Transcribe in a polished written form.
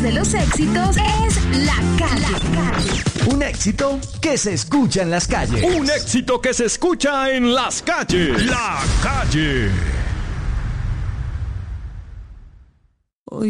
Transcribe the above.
de los éxitos es La Calle. Un éxito que se escucha en las calles. Un éxito que se escucha en las calles. La Calle.